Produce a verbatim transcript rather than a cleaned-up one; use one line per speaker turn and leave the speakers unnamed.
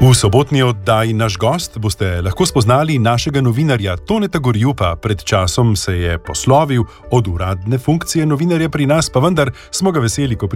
V sobotni oddaji Naš gost boste lahko spoznali našega novinarja Toneta Gorjupa. Pred časom se je poslovil od uradne funkcije novinarja pri nas, pa vendar smo ga veseli, ko